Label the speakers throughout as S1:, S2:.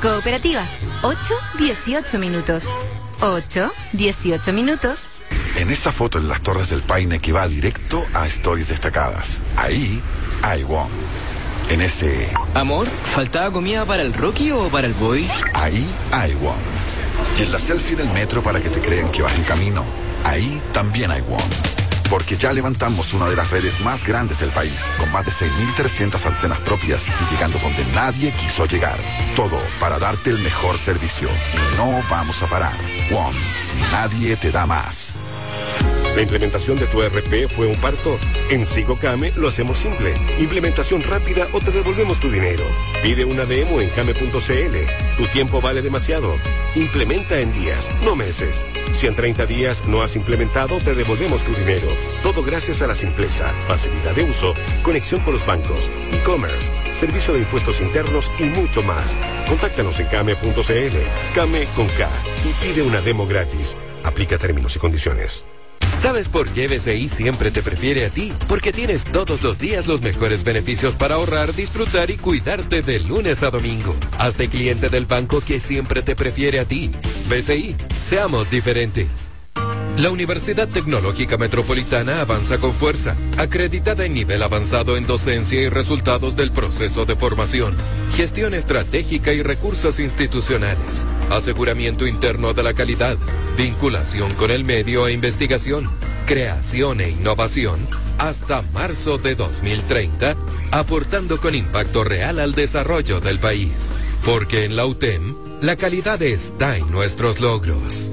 S1: Cooperativa, 8-18 minutos. 8-18 minutos.
S2: En esa foto en las Torres del Paine que va directo a Stories Destacadas, ahí hay WOM. En ese...
S3: Amor, ¿faltaba comida para el Rocky o para el Boy?
S2: Ahí hay WOM. Y en la selfie en el metro para que te crean que vas en camino, ahí también hay WOM. Porque ya levantamos una de las redes más grandes del país, con más de 6.300 antenas propias y llegando donde nadie quiso llegar. Todo para darte el mejor servicio. Y no vamos a parar. WOM. Nadie te da más.
S4: ¿La implementación de tu ERP fue un parto? En SigoCame lo hacemos simple. Implementación rápida o te devolvemos tu dinero. Pide una demo en came.cl. Tu tiempo vale demasiado. Implementa en días, no meses. Si en 30 días no has implementado, te devolvemos tu dinero. Todo gracias a la simpleza, facilidad de uso, conexión con los bancos, e-commerce, servicio de impuestos internos y mucho más. Contáctanos en came.cl. Came con K. Y pide una demo gratis. Aplica términos y condiciones.
S5: ¿Sabes por qué BCI siempre te prefiere a ti? Porque tienes todos los días los mejores beneficios para ahorrar, disfrutar y cuidarte de lunes a domingo. Hazte cliente del banco que siempre te prefiere a ti. BCI, seamos diferentes. La Universidad Tecnológica Metropolitana avanza con fuerza, acreditada en nivel avanzado en docencia y resultados del proceso de formación, gestión estratégica y recursos institucionales, aseguramiento interno de la calidad, vinculación con el medio e investigación, creación e innovación, hasta marzo de 2030, aportando con impacto real al desarrollo del país. Porque en la UTEM, la calidad está en nuestros logros.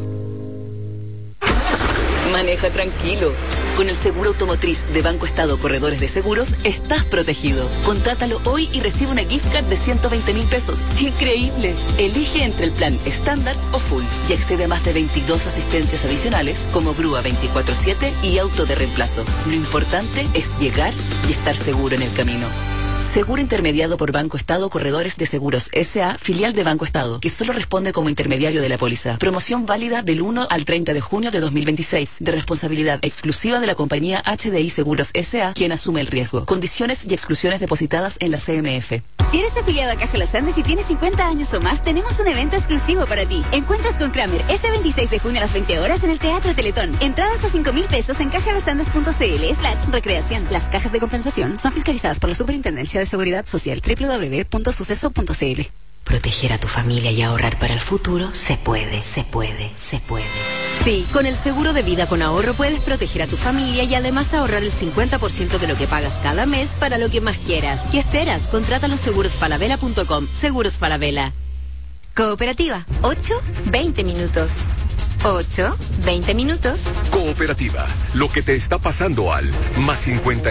S6: Maneja tranquilo. Con el seguro automotriz de Banco Estado Corredores de Seguros, estás protegido. Contrátalo hoy y recibe una gift card de 120.000 pesos. ¡Increíble! Elige entre el plan estándar o full y accede a más de 22 asistencias adicionales como grúa 24/7 y auto de reemplazo. Lo importante es llegar y estar seguro en el camino. Seguro intermediado por Banco Estado Corredores de Seguros S.A., filial de Banco Estado, que solo responde como intermediario de la póliza. Promoción válida del 1 al 30 de junio de 2026, de responsabilidad exclusiva de la compañía HDI Seguros S.A., quien asume el riesgo. Condiciones y exclusiones depositadas en la CMF.
S1: Si eres afiliado a Caja Los Andes y tienes 50 años o más, tenemos un evento exclusivo para ti. Encuentras con Kramer este 26 de junio a las 20 horas en el Teatro Teletón. Entradas a 5.000 pesos en cajalosandes.cl/recreación. Las cajas de compensación son fiscalizadas por la Superintendencia de Seguridad Social. www.suceso.cl.
S7: Proteger a tu familia y ahorrar para el futuro se puede, se puede, se puede.
S8: Sí, con el seguro de vida con ahorro puedes proteger a tu familia y además ahorrar el 50% de lo que pagas cada mes para lo que más quieras. ¿Qué esperas? Contrata los segurosfalabella.com. Seguros Falabella.
S1: Cooperativa, 8-20 minutos. 8-20 minutos.
S9: Cooperativa, lo que te está pasando al más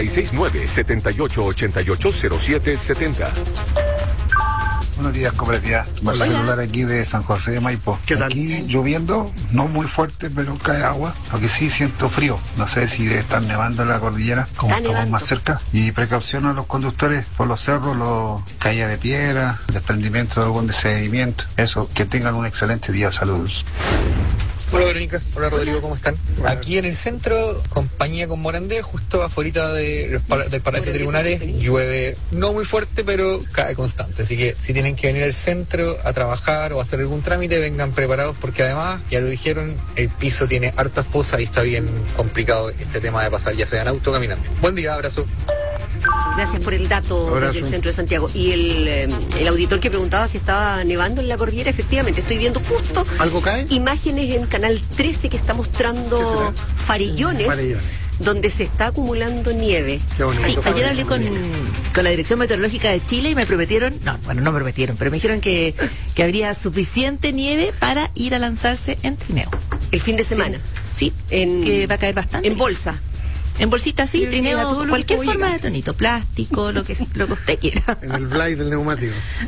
S9: 569-7888-0770.
S10: Buenos días, cooperativa. El celular aquí de San José de Maipo.
S11: ¿Qué tal?
S10: Aquí lloviendo, no muy fuerte, pero cae agua. Lo que sí siento frío. No sé si debe estar nevando en la cordillera, como estamos más cerca. Y precaución a los conductores por los cerros, caída de piedra, desprendimiento de algún sedimento. Eso, que tengan un excelente día. Saludos.
S12: Hola Verónica, hola Rodrigo, ¿cómo están? Aquí en el centro, compañía con Morandé, justo afuera del Palacio de Tribunales, llueve no muy fuerte, pero cae constante. Así que si tienen que venir al centro a trabajar o a hacer algún trámite, vengan preparados porque además, ya lo dijeron, el piso tiene hartas pozas y está bien complicado este tema de pasar, ya sea en auto o caminando. Buen día, abrazo.
S8: Gracias por el dato del centro de Santiago. Y el auditor que preguntaba si estaba nevando en la cordillera, efectivamente, estoy viendo justo
S11: ¿algo cae?
S8: Imágenes en Canal 13 que está mostrando farillones, donde se está acumulando nieve.
S11: Qué bonito.
S13: Sí, ayer hablé con la Dirección Meteorológica de Chile y me prometieron, no me prometieron, pero me dijeron que habría suficiente nieve para ir a lanzarse en trineo.
S8: ¿El fin de semana?
S13: Sí, que va a caer bastante.
S8: ¿En bolsa?
S13: En bolsita, sí, trineo, cualquier forma de tronito, plástico, lo que usted quiera.
S11: En el blade del neumático.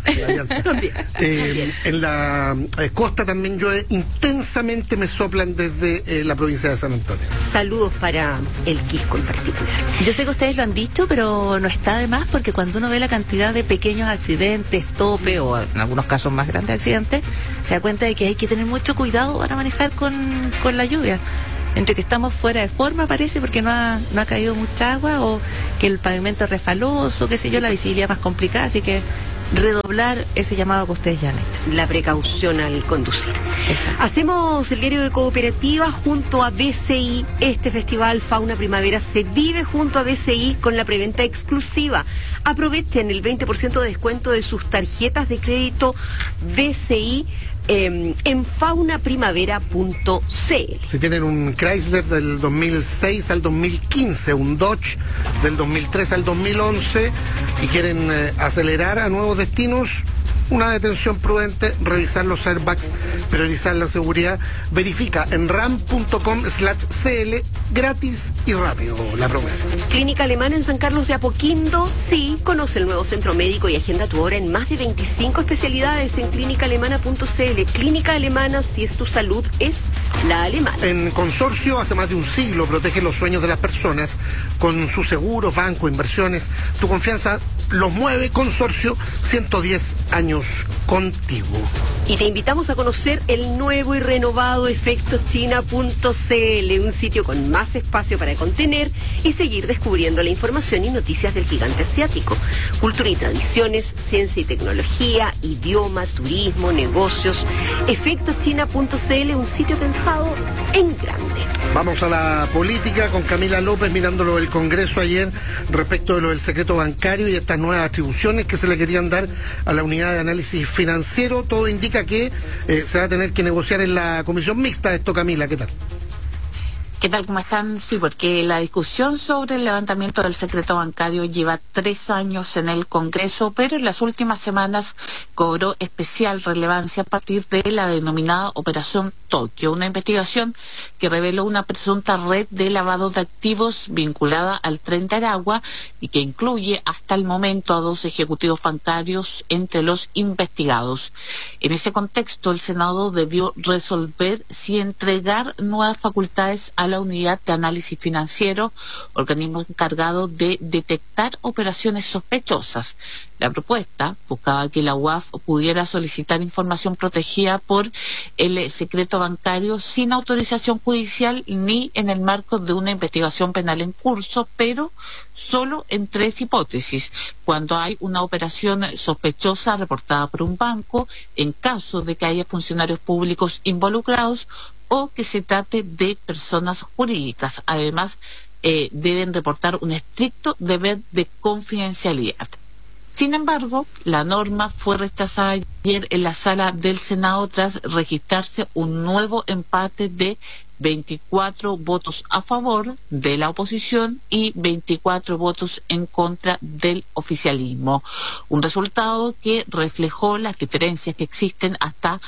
S11: En la costa también llueve intensamente, me soplan desde la provincia de San Antonio.
S8: Saludos para el Quisco en particular.
S13: Yo sé que ustedes lo han dicho, pero no está de más porque cuando uno ve la cantidad de pequeños accidentes, tope o en algunos casos más grandes accidentes, se da cuenta de que hay que tener mucho cuidado para manejar con la lluvia. Entre que estamos fuera de forma, parece, porque no ha caído mucha agua, o que el pavimento es resbaloso, qué sé yo, la visibilidad más complicada, así que redoblar ese llamado que ustedes ya han hecho.
S14: La precaución al conducir. Hacemos el diario de cooperativa junto a BCI. Este festival Fauna Primavera se vive junto a BCI con la preventa exclusiva. Aprovechen el 20% de descuento de sus tarjetas de crédito BCI en faunaprimavera.cl.
S11: Si tienen un Chrysler del 2006 al 2015, un Dodge del 2003 al 2011 y quieren acelerar a nuevos destinos, una detención prudente, revisar los airbags, priorizar la seguridad. Verifica en ram.com/cl, gratis y rápido, la promesa.
S14: Clínica Alemana en San Carlos de Apoquindo, sí, conoce el nuevo centro médico y agenda tu hora en más de 25 especialidades en clínicaalemana.cl. Clínica Alemana, si es tu salud, es la alemana.
S11: En Consorcio, hace más de un siglo, protege los sueños de las personas con sus seguros, bancos, inversiones. Tu confianza los mueve. Consorcio, 110 años contigo.
S14: Y te invitamos a conocer el nuevo y renovado efectoschina.cl, un sitio con más espacio para contener y seguir descubriendo la información y noticias del gigante asiático. Cultura y tradiciones, ciencia y tecnología, idioma, turismo, negocios. Efectoschina.cl, un sitio pensado en grande.
S11: Vamos a la política con Camila López, mirándolo del Congreso ayer respecto de lo del secreto bancario y estas nuevas atribuciones que se le querían dar a la unidad de análisis financiero. Todo indica que se va a tener que negociar en la comisión mixta esto. Camila, ¿qué tal?
S15: ¿Qué tal? ¿Cómo están? Sí, porque la discusión sobre el levantamiento del secreto bancario lleva 3 años en el Congreso, pero en las últimas semanas cobró especial relevancia a partir de la denominada Operación Tokio, una investigación que reveló una presunta red de lavado de activos vinculada al Tren de Aragua y que incluye hasta el momento a 2 ejecutivos bancarios entre los investigados. En ese contexto, el Senado debió resolver si entregar nuevas facultades a la unidad de análisis financiero, organismo encargado de detectar operaciones sospechosas. La propuesta buscaba que la UAF pudiera solicitar información protegida por el secreto bancario sin autorización judicial ni en el marco de una investigación penal en curso, pero solo en 3 hipótesis: cuando hay una operación sospechosa reportada por un banco, en caso de que haya funcionarios públicos involucrados o que se trate de personas jurídicas. Además, deben reportar un estricto deber de confidencialidad. Sin embargo, la norma fue rechazada ayer en la sala del Senado tras registrarse un nuevo empate de 24 votos a favor de la oposición y 24 votos en contra del oficialismo. Un resultado que reflejó las diferencias que existen hasta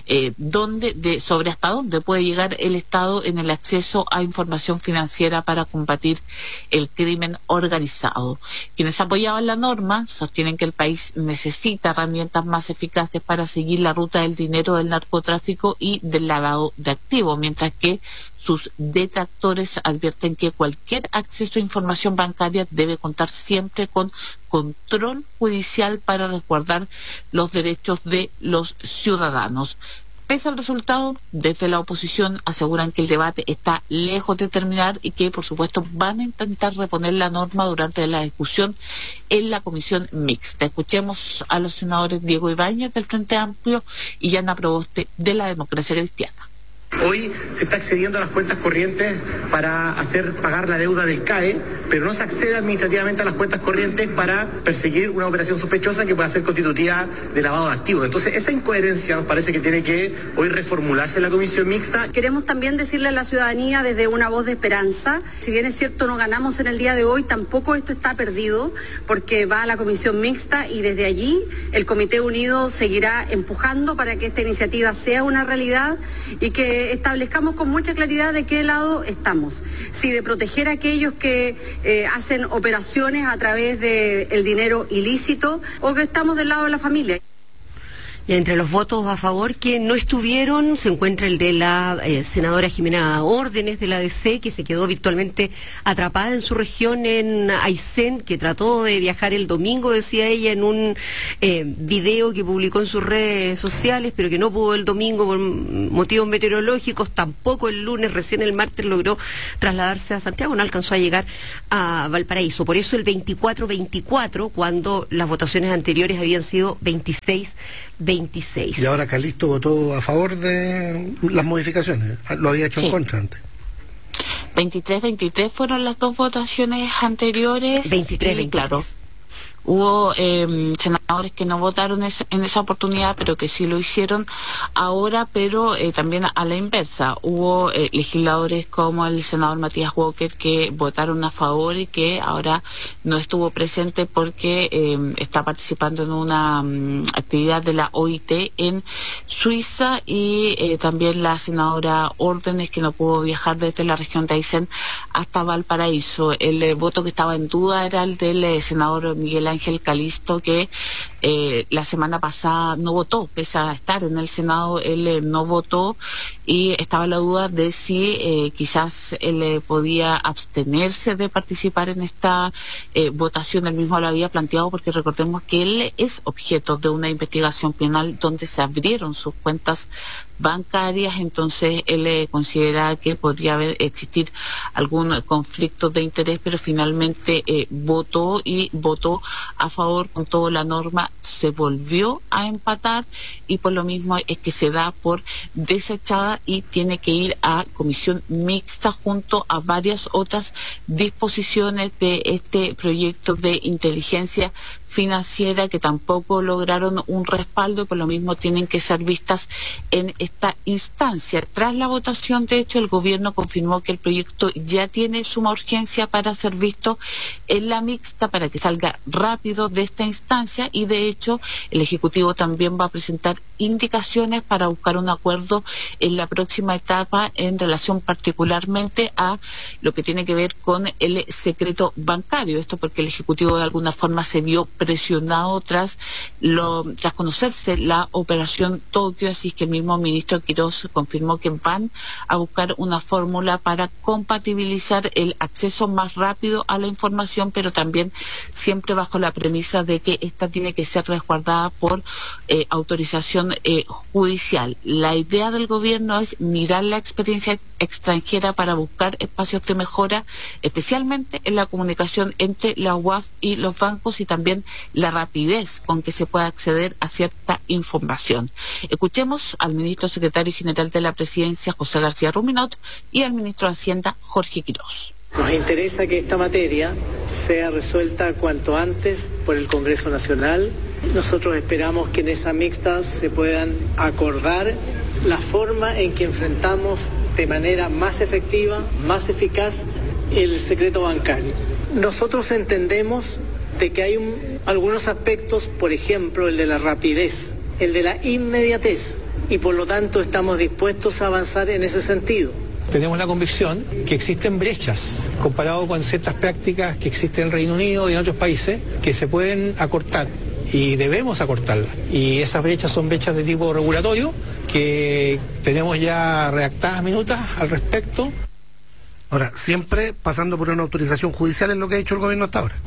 S15: sobre hasta dónde puede llegar el Estado en el acceso a información financiera para combatir el crimen organizado. Quienes apoyaban la norma sostienen que el país necesita herramientas más eficaces para seguir la ruta del dinero del narcotráfico y del lavado de activos, mientras que sus detractores advierten que cualquier acceso a información bancaria debe contar siempre con control judicial para resguardar los derechos de los ciudadanos. Pese al resultado, desde la oposición aseguran que el debate está lejos de terminar y que, por supuesto, van a intentar reponer la norma durante la discusión en la comisión mixta. Escuchemos a los senadores Diego Ibáñez del Frente Amplio y Yana Proboste de la Democracia Cristiana.
S16: Hoy se está accediendo a las cuentas corrientes para hacer pagar la deuda del CAE, pero no se accede administrativamente a las cuentas corrientes para perseguir una operación sospechosa que pueda ser constitutiva de lavado de activos. Entonces, esa incoherencia nos parece que tiene que hoy reformularse en la comisión mixta.
S17: Queremos también decirle a la ciudadanía desde una voz de esperanza, si bien es cierto no ganamos en el día de hoy, tampoco esto está perdido, porque va a la comisión mixta y desde allí el Comité Unido seguirá empujando para que esta iniciativa sea una realidad y que establezcamos con mucha claridad de qué lado estamos. Si de proteger a aquellos que hacen operaciones a través del dinero ilícito o que estamos del lado de la familia.
S14: Entre los votos a favor que no estuvieron se encuentra el de la senadora Jimena Órdenes de la DC, que se quedó virtualmente atrapada en su región en Aysén, que trató de viajar el domingo, decía ella, en un video que publicó en sus redes sociales, pero que no pudo el domingo por motivos meteorológicos, tampoco el lunes, recién el martes logró trasladarse a Santiago, no alcanzó a llegar a Valparaíso. Por eso el 24-24, cuando las votaciones anteriores habían sido 26-26.
S11: Y ahora Calixto votó a favor de las modificaciones, lo había hecho en contra antes.
S15: 23-23 fueron las dos votaciones anteriores.
S14: 23-23.
S15: Claro. Hubo senadores que no votaron en esa oportunidad, pero que sí lo hicieron ahora, pero también a la inversa. Hubo legisladores como el senador Matías Walker que votaron a favor y que ahora no estuvo presente porque está participando en una actividad de la OIT en Suiza, y también la senadora Órdenes, que no pudo viajar desde la región de Aysén hasta Valparaíso. El voto que estaba en duda era el del senador Miguel Ángel Calixto, que la semana pasada no votó, pese a estar en el Senado, él no votó, y estaba la duda de si quizás él podía abstenerse de participar en esta votación. Él mismo lo había planteado, porque recordemos que él es objeto de una investigación penal donde se abrieron sus cuentas bancarias, entonces él considera que podría existir algún conflicto de interés, pero finalmente votó a favor con toda la norma. Se volvió a empatar y por lo mismo es que se da por desechada y tiene que ir a comisión mixta junto a varias otras disposiciones de este proyecto de inteligencia financiera, que tampoco lograron un respaldo y por lo mismo tienen que ser vistas en esta instancia. Tras la votación, de hecho, el gobierno confirmó que el proyecto ya tiene suma urgencia para ser visto en la mixta, para que salga rápido de esta instancia, y de hecho el Ejecutivo también va a presentar indicaciones para buscar un acuerdo en la próxima etapa en relación particularmente a lo que tiene que ver con el secreto bancario. Esto porque el Ejecutivo de alguna forma se vio presionado tras conocerse la operación Tokio, así que el mismo ministro Quirós confirmó que van a buscar una fórmula para compatibilizar el acceso más rápido a la información, pero también siempre bajo la premisa de que esta tiene que ser resguardada por autorización judicial. La idea del gobierno es mirar la experiencia extranjera para buscar espacios de mejora, especialmente en la comunicación entre la UAF y los bancos, y también la rapidez con que se puede acceder a cierta información. Escuchemos al ministro secretario general de la Presidencia, José García Ruminot, y al ministro de Hacienda, Jorge Quirós.
S16: Nos interesa que esta materia sea resuelta cuanto antes por el Congreso Nacional. Nosotros esperamos que en esa mixta se puedan acordar la forma en que enfrentamos de manera más efectiva, más eficaz, el secreto bancario. Nosotros entendemos de que hay algunos aspectos, por ejemplo, el de la rapidez, el de la inmediatez, y por lo tanto estamos dispuestos a avanzar en ese sentido.
S18: Tenemos la convicción que existen brechas, comparado con ciertas prácticas que existen en el Reino Unido y en otros países, que se pueden acortar y debemos acortarlas. Y esas brechas son brechas de tipo regulatorio, que tenemos ya redactadas minutas al respecto.
S11: Ahora, siempre pasando por una autorización judicial es lo que ha hecho el gobierno hasta ahora.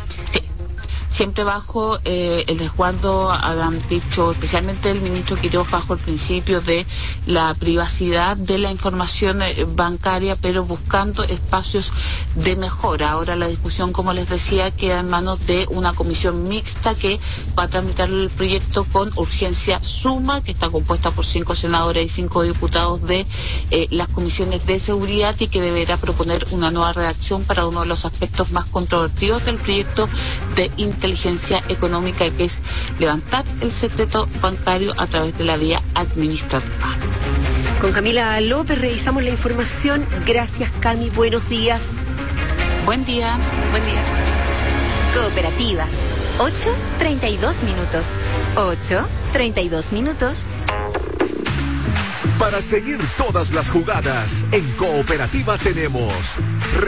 S15: Siempre bajo el resguardo, han dicho especialmente el ministro Quirós, bajo el principio de la privacidad de la información bancaria, pero buscando espacios de mejora. Ahora la discusión, como les decía, queda en manos de una comisión mixta que va a tramitar el proyecto con urgencia suma, que está compuesta por 5 senadores y 5 diputados de las comisiones de seguridad, y que deberá proponer una nueva redacción para uno de los aspectos más controvertidos del proyecto de inteligencia económica, que es levantar el secreto bancario a través de la vía administrativa.
S14: Con Camila López revisamos la información. Gracias, Cami. Buenos días.
S15: Buen día.
S6: Buen día. Cooperativa. 8:32 minutos. 8:32 minutos.
S9: Para seguir todas las jugadas, en Cooperativa tenemos